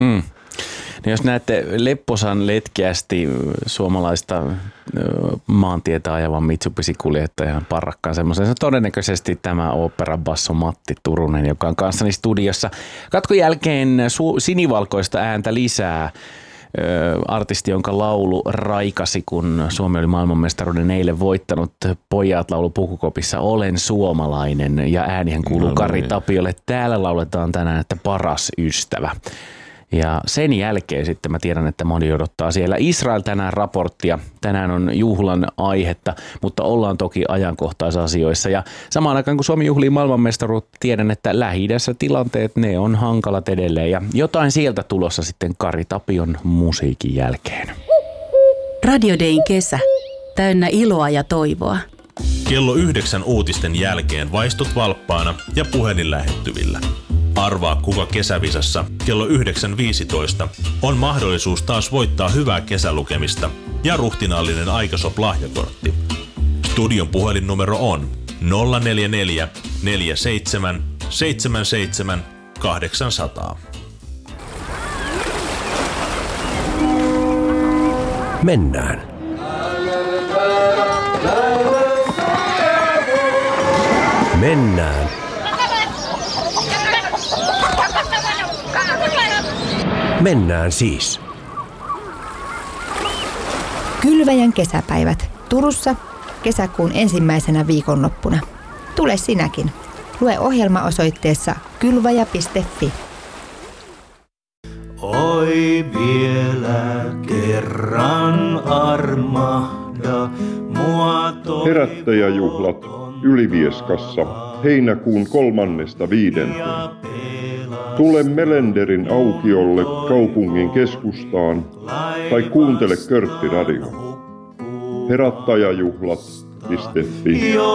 Mm. No jos näette lepposan letkeästi suomalaista maantietä ajavan Mitsubishi-kuljettajan parrakkaan semmoisen, se on todennäköisesti tämä oopperabasso Matti Turunen, joka on kanssani studiossa. Katkon jälkeen sinivalkoista ääntä lisää. Artisti, jonka laulu raikasi, kun Suomi oli maailmanmestaruuden eilen voittanut. Pojat laulu Pukukopissa Olen suomalainen, ja äänihän kuuluu Kari Tapiolle. Täällä lauletaan tänään, että paras ystävä. Ja sen jälkeen sitten mä tiedän, että moni odottaa siellä Israel tänään raporttia. Tänään on juhlan aihetta, mutta ollaan toki ajankohtaisasioissa. Ja samaan aikaan kun Suomi juhlii maailmanmestaruutta, tiedän, että Lähi-idässä tilanteet, ne on hankalat edelleen. Ja jotain sieltä tulossa sitten Kari Tapion musiikin jälkeen. Radio Dayn kesä. Täynnä iloa ja toivoa. Kello 9 uutisten jälkeen vaistut valppaana ja puhelin lähettyvillä. Arvaa kuka kesävisassa kello 9.15 on mahdollisuus taas voittaa hyvää kesälukemista ja ruhtinaallinen Aikasop-lahjakortti. Studion puhelinnumero on 044 47 77 800. Mennään. Mennään. Mennään siis. Kylväjän kesäpäivät Turussa kesäkuun ensimmäisenä viikonloppuna. Tule sinäkin. Lue ohjelma osoitteessa kylväjä.fi. Oi vielä kerran armahda mua toivoon. Herättäjäjuhlat Ylivieskassa heinäkuun 3.5. Tule Melenderin aukiolle kaupungin keskustaan tai kuuntele Körtti Radio. Herättäjäjuhlat.fi.